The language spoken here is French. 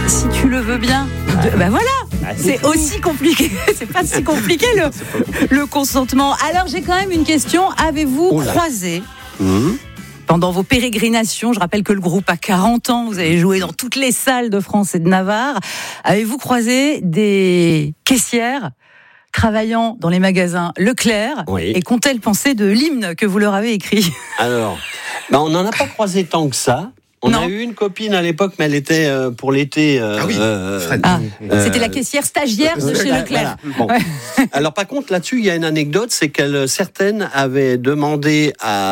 Si tu le veux bien. Ben voilà, c'est aussi compliqué. C'est pas si compliqué le consentement. Alors j'ai quand même une question. Avez-vous croisé pendant vos pérégrinations, je rappelle que le groupe a 40 ans, vous avez joué dans toutes les salles de France et de Navarre, avez-vous croisé des caissières travaillant dans les magasins Leclerc et qu'ont-elles pensé de l'hymne que vous leur avez écrit ? Alors, on n'en a pas croisé tant que ça. On a eu une copine à l'époque, mais elle était pour l'été. C'était la caissière stagiaire de chez Leclerc. Voilà. Bon. Alors par contre, là-dessus, il y a une anecdote, c'est certaines avaient demandé à